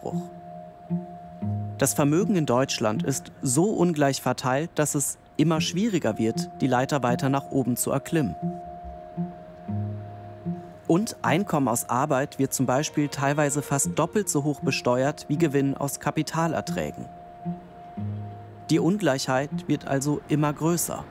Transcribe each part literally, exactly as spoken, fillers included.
Anspruch. Das Vermögen in Deutschland ist so ungleich verteilt, dass es immer schwieriger wird, die Leiter weiter nach oben zu erklimmen. Und Einkommen aus Arbeit wird zum Beispiel teilweise fast doppelt so hoch besteuert wie Gewinn aus Kapitalerträgen. Die Ungleichheit wird also immer größer.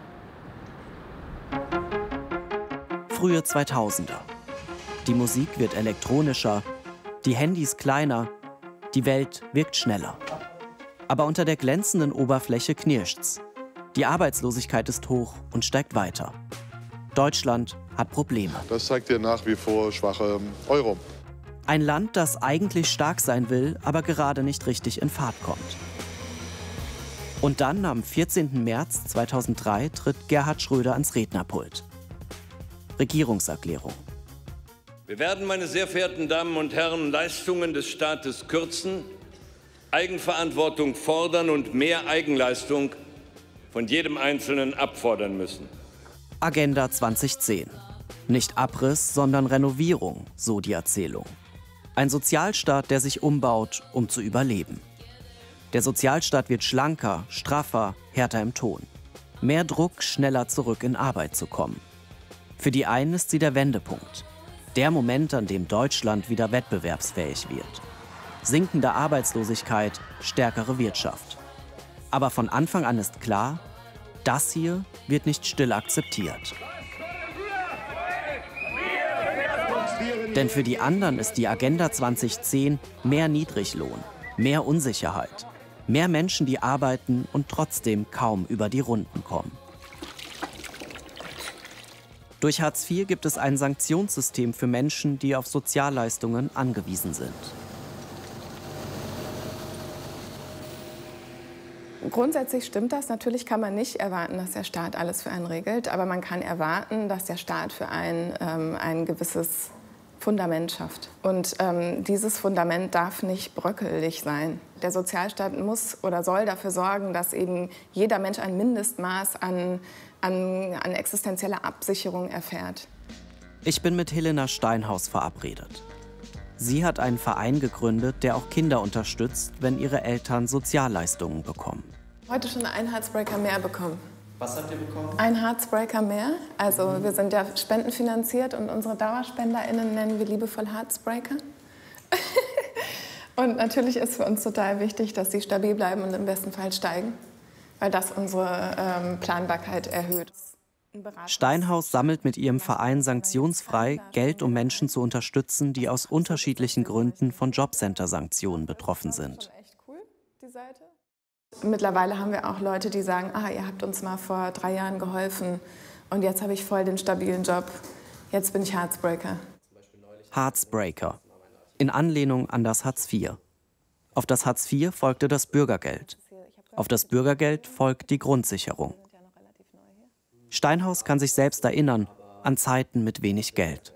Frühe zweitausender. Die Musik wird elektronischer, die Handys kleiner, die Welt wirkt schneller. Aber unter der glänzenden Oberfläche knirscht's. Die Arbeitslosigkeit ist hoch und steigt weiter. Deutschland hat Probleme. Das zeigt ja nach wie vor schwache Euro. Ein Land, das eigentlich stark sein will, aber gerade nicht richtig in Fahrt kommt. Und dann, am vierzehnten März zweitausenddrei, tritt Gerhard Schröder ans Rednerpult. Regierungserklärung. Wir werden, meine sehr verehrten Damen und Herren, Leistungen des Staates kürzen, Eigenverantwortung fordern und mehr Eigenleistung von jedem Einzelnen abfordern müssen. Agenda zweitausendzehn. Nicht Abriss, sondern Renovierung, so die Erzählung. Ein Sozialstaat, der sich umbaut, um zu überleben. Der Sozialstaat wird schlanker, straffer, härter im Ton. Mehr Druck, schneller zurück in Arbeit zu kommen. Für die einen ist sie der Wendepunkt. Der Moment, an dem Deutschland wieder wettbewerbsfähig wird. Sinkende Arbeitslosigkeit, stärkere Wirtschaft. Aber von Anfang an ist klar, das hier wird nicht still akzeptiert. Denn für die anderen ist die Agenda zweitausendzehn mehr Niedriglohn, mehr Unsicherheit, mehr Menschen, die arbeiten und trotzdem kaum über die Runden kommen. Durch Hartz vier gibt es ein Sanktionssystem für Menschen, die auf Sozialleistungen angewiesen sind. Grundsätzlich stimmt das. Natürlich kann man nicht erwarten, dass der Staat alles für einen regelt. Aber man kann erwarten, dass der Staat für einen ähm, ein gewisses Fundament schafft. Und ähm, dieses Fundament darf nicht bröckelig sein. Der Sozialstaat muss oder soll dafür sorgen, dass eben jeder Mensch ein Mindestmaß an, an, an existenzieller Absicherung erfährt. Ich bin mit Helena Steinhaus verabredet. Sie hat einen Verein gegründet, der auch Kinder unterstützt, wenn ihre Eltern Sozialleistungen bekommen. Heute schon einen Heartbreaker mehr bekommen. Was habt ihr bekommen? Ein Heartbreaker mehr. Also mhm. wir sind ja spendenfinanziert und unsere DauerspenderInnen nennen wir liebevoll Heartbreaker. Und natürlich ist für uns total wichtig, dass sie stabil bleiben und im besten Fall steigen, weil das unsere ähm, Planbarkeit erhöht. Steinhaus sammelt mit ihrem Verein sanktionsfrei Geld, um Menschen zu unterstützen, die aus unterschiedlichen Gründen von Jobcenter-Sanktionen betroffen sind. Mittlerweile haben wir auch Leute, die sagen, ah, ihr habt uns mal vor drei Jahren geholfen und jetzt habe ich voll den stabilen Job, jetzt bin ich Heartbreaker. Heartbreaker, in Anlehnung an das Hartz vier. Auf das Hartz vier folgte das Bürgergeld. Auf das Bürgergeld folgt die Grundsicherung. Steinhaus kann sich selbst erinnern an Zeiten mit wenig Geld.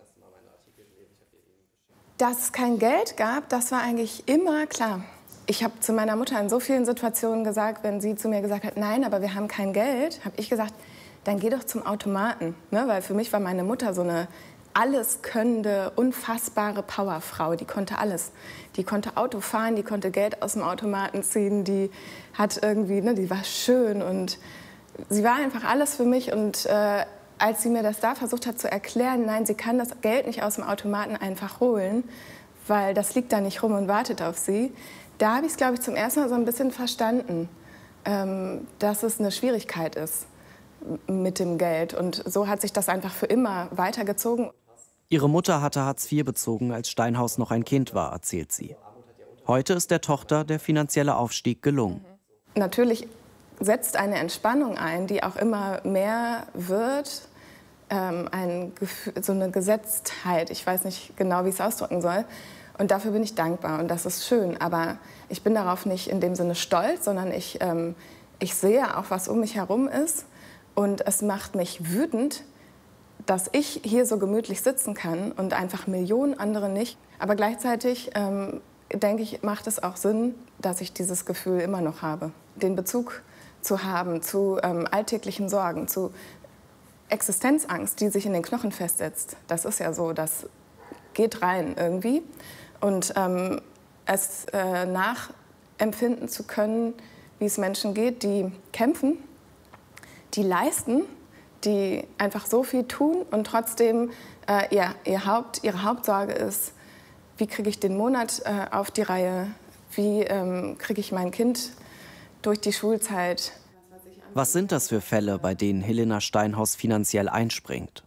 Dass es kein Geld gab, das war eigentlich immer klar. Ich habe zu meiner Mutter in so vielen Situationen gesagt, wenn sie zu mir gesagt hat, nein, aber wir haben kein Geld, habe ich gesagt, dann geh doch zum Automaten. Ne? Weil für mich war meine Mutter so eine alleskönnende, unfassbare Powerfrau. Die konnte alles. Die konnte Auto fahren, die konnte Geld aus dem Automaten ziehen, die hat irgendwie, ne, die war schön und sie war einfach alles für mich. Und äh, als sie mir das da versucht hat zu erklären, nein, sie kann das Geld nicht aus dem Automaten einfach holen, weil das liegt da nicht rum und wartet auf sie, da habe ich es, glaube ich, zum ersten Mal so ein bisschen verstanden, ähm, dass es eine Schwierigkeit ist mit dem Geld. Und so hat sich das einfach für immer weitergezogen. Ihre Mutter hatte Hartz vier bezogen, als Steinhaus noch ein Kind war, erzählt sie. Heute ist der Tochter der finanzielle Aufstieg gelungen. Natürlich setzt eine Entspannung ein, die auch immer mehr wird. Ähm, ein Gefühl, so eine Gesetztheit, ich weiß nicht genau, wie ich es ausdrücken soll. Und dafür bin ich dankbar und das ist schön. Aber ich bin darauf nicht in dem Sinne stolz, sondern ich, ähm, ich sehe auch, was um mich herum ist. Und es macht mich wütend, dass ich hier so gemütlich sitzen kann und einfach Millionen andere nicht. Aber gleichzeitig, ähm, denke ich, macht es auch Sinn, dass ich dieses Gefühl immer noch habe. Den Bezug zu haben zu ähm, alltäglichen Sorgen, zu Existenzangst, die sich in den Knochen festsetzt. Das ist ja so, das geht rein irgendwie. Und ähm, es äh, nachempfinden zu können, wie es Menschen geht, die kämpfen, die leisten, die einfach so viel tun und trotzdem äh, ihr, ihr Haupt, ihre Hauptsorge ist, wie kriege ich den Monat äh, auf die Reihe, wie ähm, kriege ich mein Kind durch die Schulzeit. Was sind das für Fälle, bei denen Helena Steinhaus finanziell einspringt?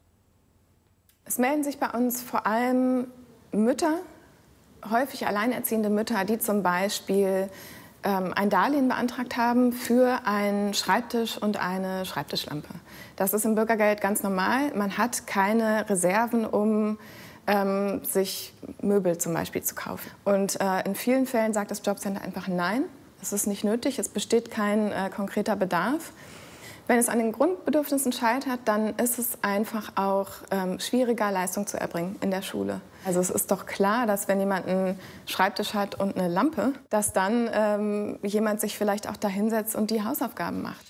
Es melden sich bei uns vor allem Mütter, häufig alleinerziehende Mütter, die zum Beispiel ähm, ein Darlehen beantragt haben für einen Schreibtisch und eine Schreibtischlampe. Das ist im Bürgergeld ganz normal. Man hat keine Reserven, um ähm, sich Möbel zum Beispiel zu kaufen. Und äh, in vielen Fällen sagt das Jobcenter einfach nein. Es ist nicht nötig, es besteht kein äh, konkreter Bedarf. Wenn es an den Grundbedürfnissen scheitert, dann ist es einfach auch ähm, schwieriger, Leistung zu erbringen in der Schule. Also es ist doch klar, dass wenn jemand einen Schreibtisch hat und eine Lampe, dass dann ähm, jemand sich vielleicht auch da hinsetzt und die Hausaufgaben macht.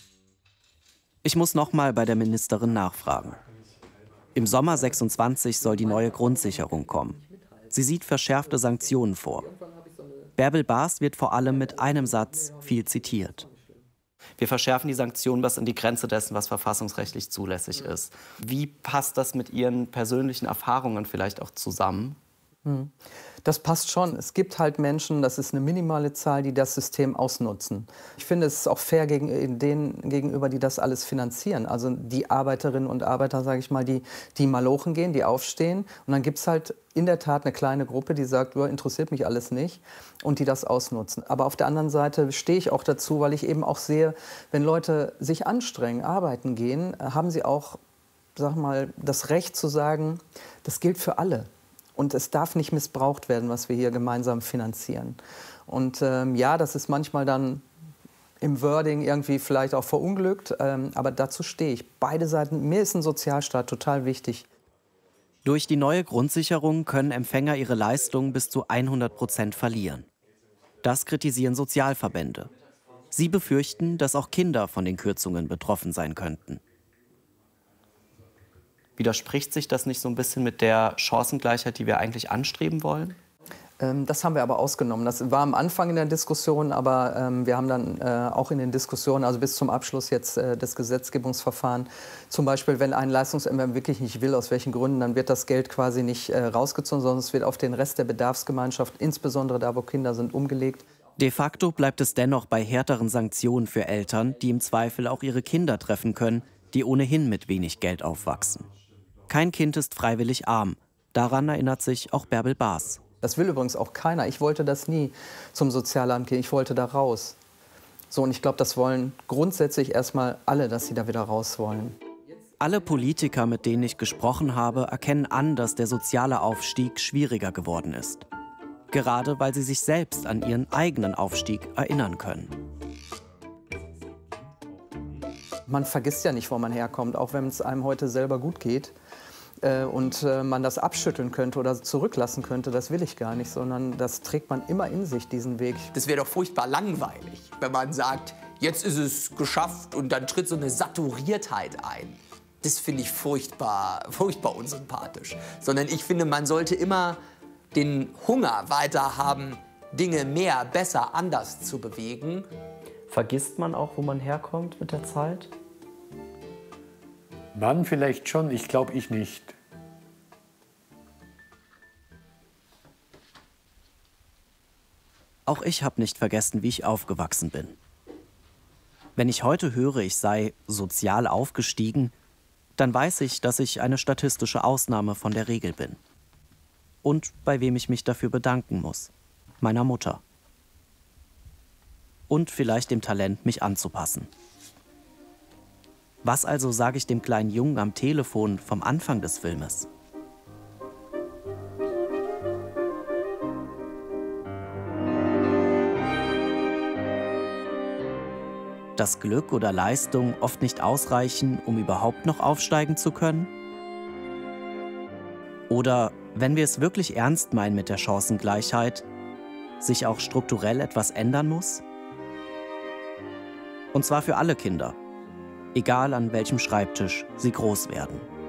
Ich muss noch mal bei der Ministerin nachfragen. Im Sommer sechsundzwanzig soll die neue Grundsicherung kommen. Sie sieht verschärfte Sanktionen vor. Bärbel Baas wird vor allem mit einem Satz viel zitiert. Wir verschärfen die Sanktionen bis an die Grenze dessen, was verfassungsrechtlich zulässig ist. Wie passt das mit Ihren persönlichen Erfahrungen vielleicht auch zusammen? Das passt schon. Es gibt halt Menschen, das ist eine minimale Zahl, die das System ausnutzen. Ich finde, es ist auch fair gegen denen gegenüber, die das alles finanzieren. Also die Arbeiterinnen und Arbeiter, sage ich mal, die, die malochen gehen, die aufstehen. Und dann gibt es halt in der Tat eine kleine Gruppe, die sagt, oh, interessiert mich alles nicht, und die das ausnutzen. Aber auf der anderen Seite stehe ich auch dazu, weil ich eben auch sehe, wenn Leute sich anstrengen, arbeiten gehen, haben sie auch, sag mal, das Recht zu sagen, das gilt für alle. Und es darf nicht missbraucht werden, was wir hier gemeinsam finanzieren. Und ähm, ja, das ist manchmal dann im Wording irgendwie vielleicht auch verunglückt. Ähm, aber dazu stehe ich. Beide Seiten, mir ist ein Sozialstaat total wichtig. Durch die neue Grundsicherung können Empfänger ihre Leistungen bis zu hundert Prozent verlieren. Das kritisieren Sozialverbände. Sie befürchten, dass auch Kinder von den Kürzungen betroffen sein könnten. Widerspricht sich das nicht so ein bisschen mit der Chancengleichheit, die wir eigentlich anstreben wollen? Ähm, das haben wir aber ausgenommen. Das war am Anfang in der Diskussion, aber ähm, wir haben dann äh, auch in den Diskussionen, also bis zum Abschluss jetzt äh, des Gesetzgebungsverfahrens, zum Beispiel, wenn ein Leistungsempfänger wirklich nicht will, aus welchen Gründen, dann wird das Geld quasi nicht äh, rausgezogen, sondern es wird auf den Rest der Bedarfsgemeinschaft, insbesondere da, wo Kinder sind, umgelegt. De facto bleibt es dennoch bei härteren Sanktionen für Eltern, die im Zweifel auch ihre Kinder treffen können, die ohnehin mit wenig Geld aufwachsen. Kein Kind ist freiwillig arm. Daran erinnert sich auch Bärbel Baas. Das will übrigens auch keiner. Ich wollte das nie zum Sozialamt gehen. Ich wollte da raus. So, und ich glaube, das wollen grundsätzlich erstmal alle, dass sie da wieder raus wollen. Alle Politiker, mit denen ich gesprochen habe, erkennen an, dass der soziale Aufstieg schwieriger geworden ist. Gerade weil sie sich selbst an ihren eigenen Aufstieg erinnern können. Man vergisst ja nicht, wo man herkommt, auch wenn es einem heute selber gut geht. Äh, und äh, man das abschütteln könnte oder zurücklassen könnte, das will ich gar nicht, sondern das trägt man immer in sich, diesen Weg. Das wäre doch furchtbar langweilig, wenn man sagt, jetzt ist es geschafft und dann tritt so eine Saturiertheit ein. Das finde ich furchtbar, furchtbar unsympathisch. Sondern ich finde, man sollte immer den Hunger weiter haben, Dinge mehr, besser, anders zu bewegen. Vergisst man auch, wo man herkommt mit der Zeit? Man vielleicht schon, ich glaube ich nicht. Auch ich habe nicht vergessen, wie ich aufgewachsen bin. Wenn ich heute höre, ich sei sozial aufgestiegen, dann weiß ich, dass ich eine statistische Ausnahme von der Regel bin. Und bei wem ich mich dafür bedanken muss: meiner Mutter. Und vielleicht dem Talent, mich anzupassen. Was also sage ich dem kleinen Jungen am Telefon vom Anfang des Filmes? Dass Glück oder Leistung oft nicht ausreichen, um überhaupt noch aufsteigen zu können? Oder, wenn wir es wirklich ernst meinen mit der Chancengleichheit, sich auch strukturell etwas ändern muss? Und zwar für alle Kinder, egal an welchem Schreibtisch sie groß werden.